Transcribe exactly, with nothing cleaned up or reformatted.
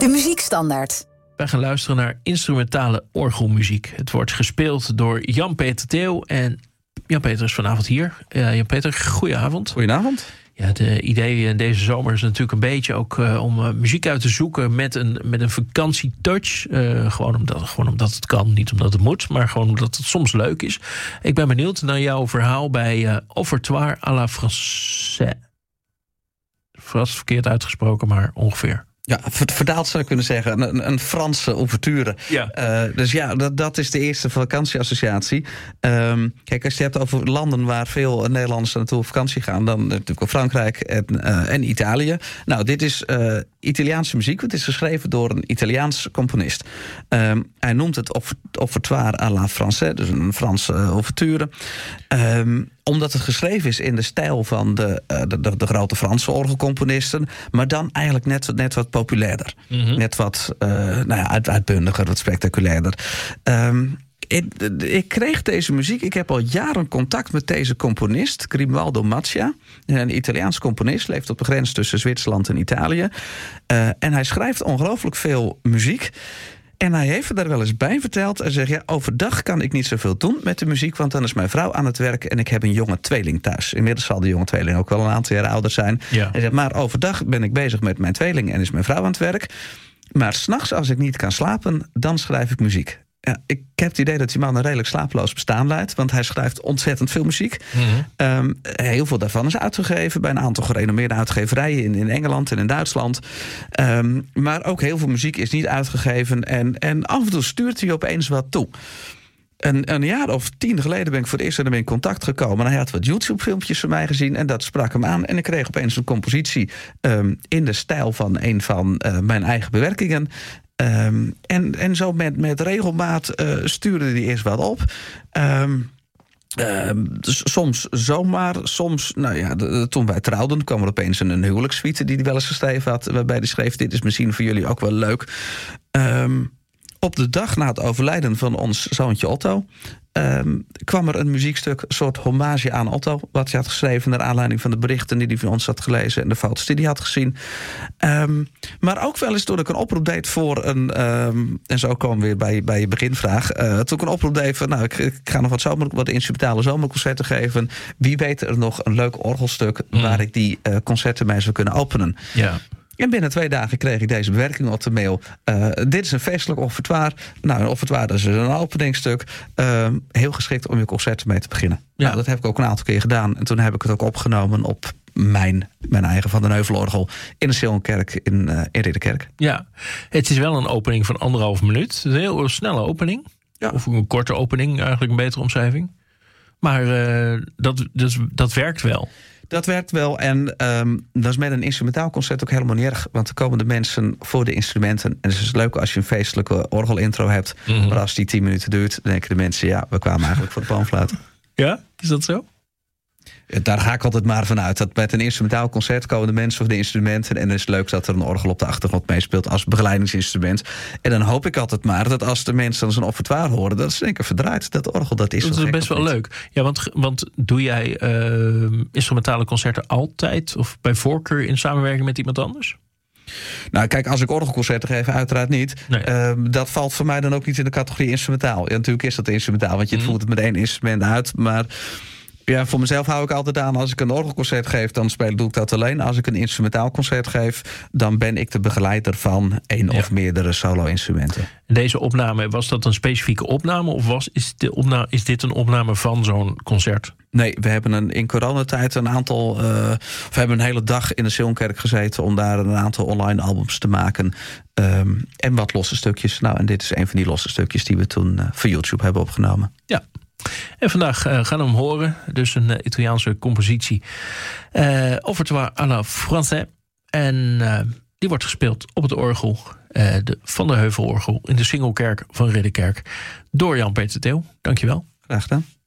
De muziekstandaard. Wij gaan luisteren naar instrumentale orgelmuziek. Het wordt gespeeld door Jan-Peter Theo. En Jan-Peter is vanavond hier. Uh, Jan-Peter, goedenavond. Goedenavond. Ja, de idee deze zomer is natuurlijk een beetje ook uh, om uh, muziek uit te zoeken met een, met een vakantietouch. Uh, gewoon, omdat, gewoon omdat het kan, niet omdat het moet, maar gewoon omdat het soms leuk is. Ik ben benieuwd naar jouw verhaal bij uh, Offertoire à la Française. Vast verkeerd uitgesproken, maar ongeveer. Ja, vertaald zou ik kunnen zeggen. Een, een Franse ouverture. Ja. Uh, dus ja, dat, dat is de eerste vakantieassociatie. Um, kijk, als je het hebt over landen waar veel Nederlanders naartoe op vakantie gaan, dan natuurlijk ook Frankrijk en, uh, en Italië. Nou, dit is uh, Italiaanse muziek. Het is geschreven door een Italiaans componist. Um, hij noemt het Offertoire à la Française, dus een Franse uh, ouverture. Um, omdat het geschreven is in de stijl van de, uh, de, de, de grote Franse orgelcomponisten, maar dan eigenlijk net, net wat populairder. Mm-hmm. Net wat uh, nou ja, uit, uitbundiger, wat spectaculairder. Um, ik, ik kreeg deze muziek, ik heb al jaren contact met deze componist, Grimoaldo Maccia. Een Italiaans componist, leeft op de grens tussen Zwitserland en Italië. Uh, en hij schrijft ongelooflijk veel muziek. En hij heeft er daar wel eens bij verteld. Hij zegt, ja, overdag kan ik niet zoveel doen met de muziek, want dan is mijn vrouw aan het werk en ik heb een jonge tweeling thuis. Inmiddels zal de jonge tweeling ook wel een aantal jaar ouder zijn. Ja. Hij zegt, maar overdag ben ik bezig met mijn tweeling en is mijn vrouw aan het werk. Maar 's nachts, als ik niet kan slapen, dan schrijf ik muziek. Ja, ik heb het idee dat die man een redelijk slapeloos bestaan leidt, want hij schrijft ontzettend veel muziek. Mm-hmm. Um, heel veel daarvan is uitgegeven bij een aantal gerenommeerde uitgeverijen in, in Engeland en in Duitsland. Um, maar ook heel veel muziek is niet uitgegeven en, en af en toe stuurt hij opeens wat toe. Een, een jaar of tien geleden ben ik voor het eerst met hem in contact gekomen. Hij had wat YouTube-filmpjes van mij gezien en dat sprak hem aan. En ik kreeg opeens een compositie um, in de stijl van een van uh, mijn eigen bewerkingen. Um, en, en zo met, met regelmaat uh, stuurde hij eerst wat op. Um, uh, soms zomaar, soms, nou ja, de, toen wij trouwden kwam er opeens een, een huwelijkssuite die hij wel eens geschreven had, waarbij hij schreef, dit is misschien voor jullie ook wel leuk. Um, op de dag na het overlijden van ons zoontje Otto Um, kwam er een muziekstuk, een soort hommage aan Otto, wat hij had geschreven naar aanleiding van de berichten die hij van ons had gelezen en de foto's die hij had gezien. Um, maar ook wel eens toen ik een oproep deed voor een, um, en zo komen we weer bij, bij je beginvraag, uh, toen ik een oproep deed van, nou, ik, ik ga nog wat, zomer, wat instrumentale zomerconcerten geven. Wie weet er nog een leuk orgelstuk mm. waar ik die uh, concerten mee zou kunnen openen. Ja. En binnen twee dagen kreeg ik deze bewerking op de mail. Uh, dit is een feestelijk offertoire. Nou, een offertoire is een openingsstuk. Uh, heel geschikt om je concerten mee te beginnen. Ja. Nou, dat heb ik ook een aantal keer gedaan. En toen heb ik het ook opgenomen op mijn, mijn eigen Van den Heuvelorgel in de Sillenkerk in, uh, in Ridderkerk. Ja, het is wel een opening van anderhalf minuut. Een heel snelle opening. Ja. Of een korte opening, eigenlijk een betere omschrijving. Maar uh, dat, dus, dat werkt wel. Dat werkt wel en um, dat is met een instrumentaal concert ook helemaal niet erg. Want dan komen de mensen voor de instrumenten. En het is leuk als je een feestelijke orgelintro hebt. Mm-hmm. Maar als die tien minuten duurt, dan denken de mensen, ja, we kwamen eigenlijk voor de panfluit. Ja, is dat zo? Daar ga ik altijd maar vanuit. Dat met een instrumentaal concert komen de mensen voor de instrumenten. En het is leuk dat er een orgel op de achtergrond meespeelt als begeleidingsinstrument. En dan hoop ik altijd maar dat als de mensen dan zo'n offertoire horen, dat ze denken, verdraaid, dat orgel, dat is Dat is best wel niet leuk. Ja, want, want doe jij uh, instrumentale concerten altijd of bij voorkeur in samenwerking met iemand anders? Nou, kijk, als ik orgelconcerten geef, uiteraard niet. Nee. Uh, dat valt voor mij dan ook niet in de categorie instrumentaal. Ja, natuurlijk is dat instrumentaal, want je mm. voert het met één instrument uit, maar ja, voor mezelf hou ik altijd aan, als ik een orgelconcert geef, dan speel, doe ik dat alleen. Als ik een instrumentaal concert geef, dan ben ik de begeleider van één ja. of meerdere solo-instrumenten. Deze opname, was dat een specifieke opname of was, is, de opname, is dit een opname van zo'n concert? Nee, we hebben een, in coronatijd een aantal, uh, we hebben een hele dag in de Sillenkerk gezeten om daar een aantal online albums te maken. Um, en wat losse stukjes. Nou, en dit is een van die losse stukjes die we toen uh, voor YouTube hebben opgenomen. Ja. En vandaag uh, gaan we hem horen. Dus een uh, Italiaanse compositie. Uh, Offertoire à la Française. En uh, die wordt gespeeld op het orgel. Uh, de Van der Heuvelorgel in de Singelkerk van Ridderkerk. Door Jan-Peter Theo. Dankjewel. Graag gedaan.